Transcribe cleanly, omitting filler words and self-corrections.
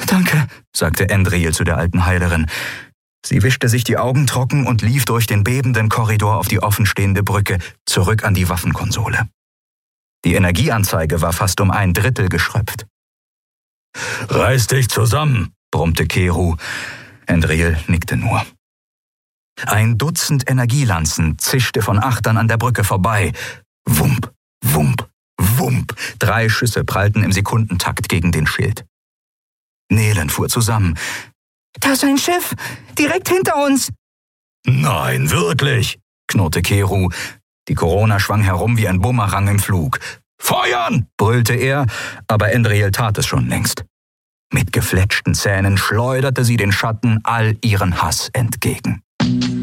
Danke, sagte Endril zu der alten Heilerin. Sie wischte sich die Augen trocken und lief durch den bebenden Korridor auf die offenstehende Brücke, zurück an die Waffenkonsole. Die Energieanzeige war fast um 1/3 geschröpft. »Reiß dich zusammen«, brummte Keru. Endril nickte nur. Ein Dutzend Energielanzen zischte von Achtern an der Brücke vorbei. Wump, wump, wump. 3 Schüsse prallten im Sekundentakt gegen den Schild. Nelen fuhr zusammen. »Da ist ein Schiff, direkt hinter uns!« »Nein, wirklich«, knurrte Keru. Die Corona schwang herum wie ein Bumerang im Flug. »Feuern«, brüllte er, aber Endril tat es schon längst. Mit gefletschten Zähnen schleuderte sie den Schatten all ihren Hass entgegen.